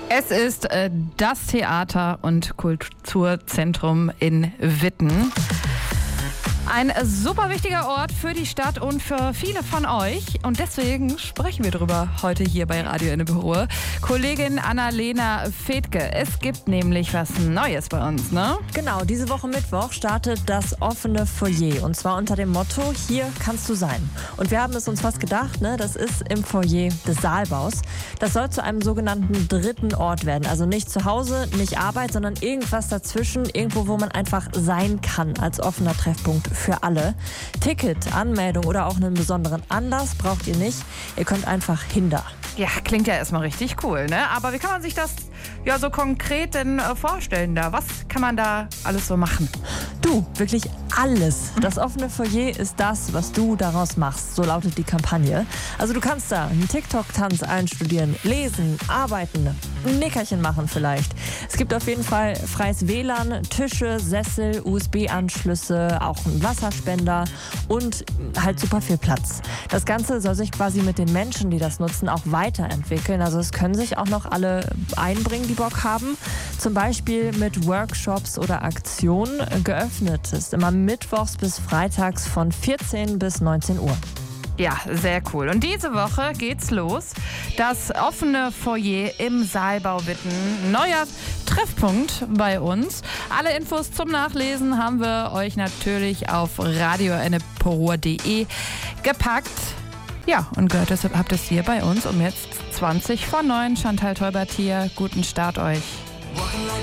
Es ist das Theater- und Kulturzentrum in Witten. Ein super wichtiger Ort für die Stadt und für viele von euch. Und deswegen sprechen wir drüber heute hier bei Radio Ennepe-Ruhr. Kollegin Annalena Fedke, es gibt nämlich was Neues bei uns, ne? Genau, diese Woche Mittwoch startet das offene Foyer. Und zwar unter dem Motto, hier kannst du sein. Und wir haben es uns fast gedacht, ne? Das ist im Foyer des Saalbaus. Das soll zu einem sogenannten dritten Ort werden. Also nicht zu Hause, nicht Arbeit, sondern irgendwas dazwischen. Irgendwo, wo man einfach sein kann als offener Treffpunkt für alle. Ticket, Anmeldung oder auch einen besonderen Anlass braucht ihr nicht. Ihr könnt einfach hin da. Ja, klingt ja erstmal richtig cool, ne? Aber wie kann man sich das ja so konkret denn vorstellen da? Was kann man da alles so machen? Du, wirklich alles. Das offene Foyer ist das, was du daraus machst. So lautet die Kampagne. Also du kannst da einen TikTok-Tanz einstudieren, lesen, arbeiten, ein Nickerchen machen vielleicht. Es gibt auf jeden Fall freies WLAN, Tische, Sessel, USB-Anschlüsse, auch einen Wasserspender und halt super viel Platz. Das Ganze soll sich quasi mit den Menschen, die das nutzen, auch weiterentwickeln. Also es können sich auch noch alle einbringen, die Bock haben. Zum Beispiel mit Workshops oder Aktionen. Geöffnet ist immer mittwochs bis freitags von 14 bis 19 Uhr. Ja, sehr cool. Und diese Woche geht's los. Das offene Foyer im Saalbau Witten. Neuer Treffpunkt bei uns. Alle Infos zum Nachlesen haben wir euch natürlich auf radioennepe-ruhr.de gepackt. Ja, und gehört, deshalb habt ihr es hier bei uns um jetzt 20 vor 9. Chantal Teubert hier. Guten Start euch.